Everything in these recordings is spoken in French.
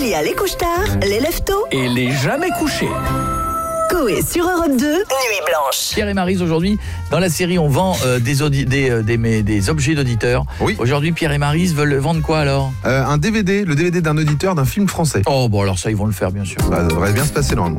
Il y a les couches-tard, les lève-tôt Et les jamais couchés. Coé sur Europe 2, Nuit Blanche. Pierre et Maryse, aujourd'hui, dans la série, on vend des objets d'auditeurs. Oui. Aujourd'hui, Pierre et Maryse veulent vendre quoi alors ? Un DVD, le DVD d'un auditeur d'un film français. Oh, bon, alors ça, ils vont le faire, bien sûr. Ça devrait bien se passer normalement.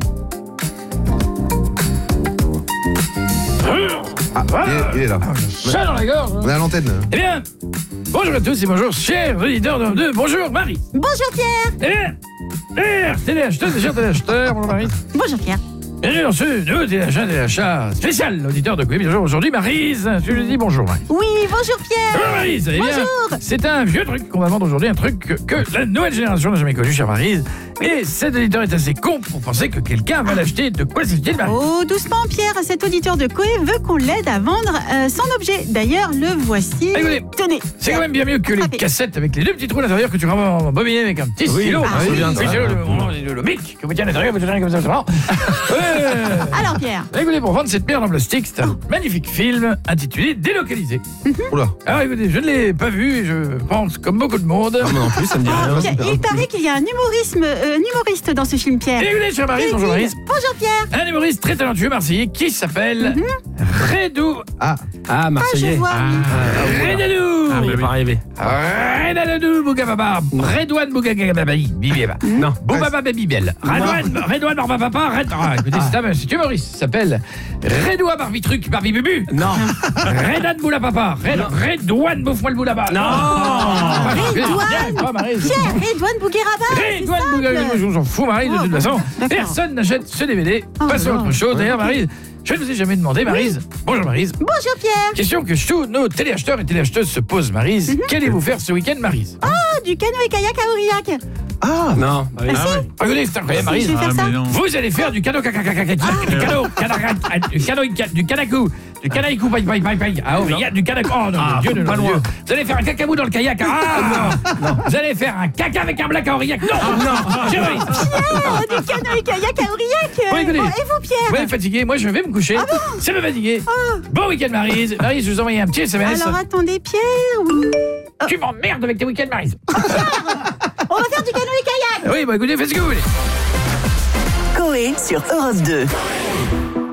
Il est là. Ça dans la gorge. On est à l'antenne. Eh bien, bonjour à tous et bonjour, chers auditeurs de Bonjour, Maryse. Bonjour Pierre. Eh bien, chers téléacheteuses et chers téléacheteurs, bonjour, Maryse. Bonjour Pierre. Bienvenue dans ce nouveau téléachat spécial, l'auditeur de Coé. Bien sûr, aujourd'hui, Maryse, je lui dis bonjour, Maryse. Oui, bonjour Pierre. Bonjour, Maryse. Eh bien, Bonjour. c'est un vieux truc qu'on va vendre aujourd'hui, un truc que la nouvelle génération n'a jamais connu, chère Maryse. Et cet auditeur est assez con pour penser que quelqu'un va l'acheter. De quoi s'agit-il, Maryse ? Oh, doucement Pierre, cet auditeur de Coé veut qu'on l'aide à vendre son objet. D'ailleurs, le voici. Écoutez, tenez. c'est quand même bien mieux que les Attrapez. cassettes avec les deux petits trous à l'intérieur que tu ramènes bobiner avec un petit stylo. je me souviens de ça. Le bic que vous tenez à l'intérieur, vous tenez comme ça. Alors Pierre. Écoutez, pour vendre cette merde en plastique, c'est un magnifique film intitulé Délocalisé. Oula. Alors écoutez, je ne l'ai pas vu et je pense comme beaucoup de monde. Non plus, ça me dit rien. Pierre, il paraît qu'il y a un humoriste dans ce film Pierre. Écoutez, chère Maryse, bonjour Maryse. Bonjour Pierre. Un humoriste très talentueux marseillais qui s'appelle Redou. Ah, Marseillais. je vois. Redou. Ah, mais pas rêvé. Redou Bougababa. Redouane Bougababa. Bibieba. Non. Boubaba Babybel. Redouane Barbapapa. Écoutez, c'est humoriste. Il s'appelle Redoua Barbitruc Barbibubu. Non. Redan Boulapapa. Redouane Boufmoil Boulaba. Non. Pierre, Redouane Bougueraba. Redouane Bougababa. Je vous en fous, Maryse, de toute façon. Personne n'achète ce DVD. Passons à autre chose. D'ailleurs, Maryse, je ne vous ai jamais demandé, Maryse. Bonjour, Maryse. Bonjour Pierre. Question que tous nos téléacheteurs et téléacheteuses se posent, Maryse. Qu'allez-vous faire ce week-end, Maryse ? Oh, du canoë-kayak à Aurillac. Ah, Non. Regardez, c'est incroyable, Je Maryse. vais faire ça. Vous allez faire du canaïcou, paille, à Aurillac, du canaïcou. Oh non, mon Dieu, pas loin. Vous allez faire un cacabou dans le kayak. Non. Vous allez faire un caca avec un black à Aurillac. Non. Chez Maryse. Pierre, du canoë-kayak à Aurillac. Bon, écoutez. Et vous Pierre? Vous êtes fatigué, moi je vais me coucher. Ça me fatigué. Bon week-end, Maryse. Maryse, je vous envoie un petit SMS. Alors attendez Pierre. Tu m'emmerdes avec tes week-ends, Maryse. On va faire du canoë-kayak. Oui, bah écoutez, faites ce que vous voulez. Coé sur Europe 2.